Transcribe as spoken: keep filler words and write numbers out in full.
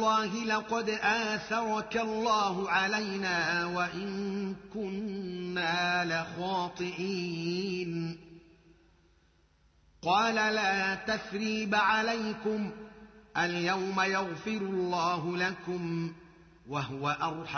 تالله لقد آثرك الله علينا وإن كنا لخاطئين. قال لا تثريب عليكم، اليوم يغفر الله لكم وهو أرحم